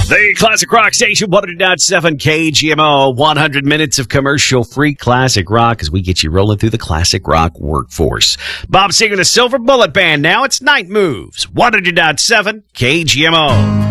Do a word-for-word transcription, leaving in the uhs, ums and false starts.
The Classic Rock Station, one hundred point seven K G M O, one hundred minutes of commercial-free classic rock as we get you rolling through the classic rock workforce. Bob Singer, the Silver Bullet Band. Now it's Night Moves, one hundred point seven K G M O.